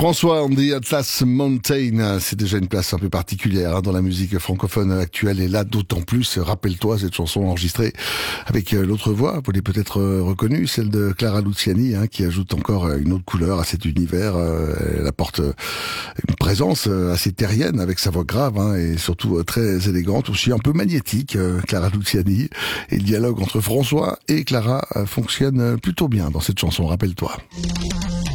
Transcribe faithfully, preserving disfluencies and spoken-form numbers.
François, on dit Atlas Mountain, c'est déjà une place un peu particulière hein, dans la musique francophone actuelle, et là d'autant plus. Rappelle-toi cette chanson enregistrée avec l'autre voix, vous l'avez peut-être reconnue, celle de Clara Luciani, hein, qui ajoute encore une autre couleur à cet univers. Elle apporte une présence assez terrienne avec sa voix grave hein, et surtout très élégante, aussi un peu magnétique, Clara Luciani. Et le dialogue entre François et Clara fonctionne plutôt bien dans cette chanson, rappelle-toi.